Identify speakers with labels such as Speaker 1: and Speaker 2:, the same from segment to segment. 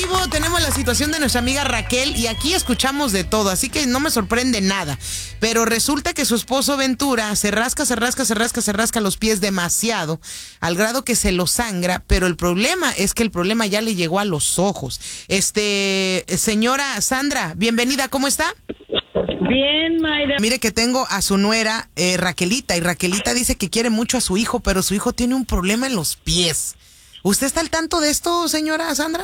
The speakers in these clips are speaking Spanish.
Speaker 1: vivo tenemos la situación de nuestra amiga Raquel y aquí escuchamos de todo, así que no me sorprende nada. Pero resulta que su esposo Ventura se rasca los pies demasiado, al grado que se lo sangra, pero el problema es que el problema ya le llegó a los ojos. Señora Sandra, bienvenida, ¿cómo está?
Speaker 2: Bien, Mayra.
Speaker 1: Mire que tengo a su nuera, Raquelita, y Raquelita dice que quiere mucho a su hijo, pero su hijo tiene un problema en los pies. ¿Usted está al tanto de esto, señora Sandra?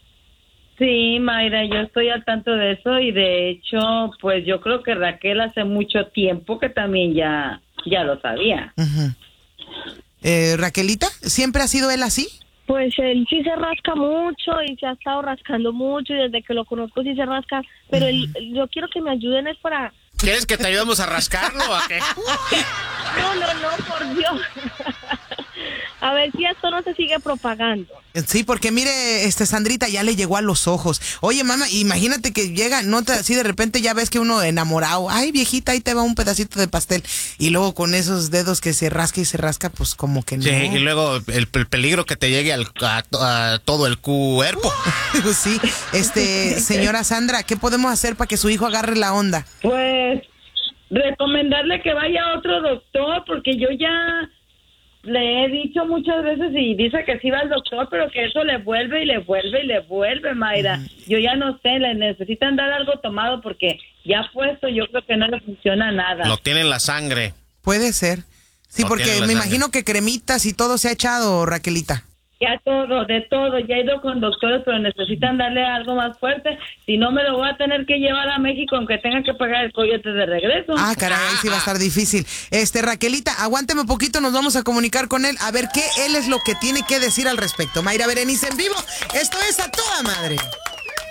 Speaker 2: Sí, Mayra, yo estoy al tanto de eso y de hecho, pues yo creo que Raquel hace mucho tiempo que también ya lo sabía.
Speaker 1: Uh-huh. Raquelita, ¿siempre ha sido él así?
Speaker 3: Pues él sí se rasca mucho y se ha estado rascando mucho y desde que lo conozco sí se rasca, pero yo quiero que me ayuden es para...
Speaker 4: ¿Quieres que te ayudemos a rascarlo o a qué?
Speaker 3: No, por Dios. A ver si esto no se sigue propagando.
Speaker 1: Sí, porque mire, Sandrita ya le llegó a los ojos. Oye, mamá, imagínate que llega, así de repente ya ves que uno enamorado, ay, viejita, ahí te va un pedacito de pastel. Y luego con esos dedos que se rasca y se rasca, pues como que no.
Speaker 4: Sí, y luego el peligro que te llegue a todo el cuerpo.
Speaker 1: Sí, señora Sandra, ¿qué podemos hacer para que su hijo agarre la onda?
Speaker 2: Pues recomendarle que vaya a otro doctor, porque yo ya le he dicho muchas veces y dice que sí va al doctor, pero que eso le vuelve, Mayra. Yo ya no sé, le necesitan dar algo tomado porque ya puesto yo creo que no le funciona nada.
Speaker 4: Lo tiene en la sangre.
Speaker 1: Puede ser. Sí, porque me imagino que cremitas y todo se ha echado, Raquelita.
Speaker 2: Ya de todo, ya he ido con doctores, pero necesitan darle algo más fuerte, si no me lo voy a tener que llevar a México aunque tenga que pagar el coyote de regreso.
Speaker 1: Ah, caray, ahí sí va a estar difícil. Raquelita, aguánteme un poquito, nos vamos a comunicar con él, a ver qué él es lo que tiene que decir al respecto. Mayra Berenice en vivo, esto es A Toda Madre.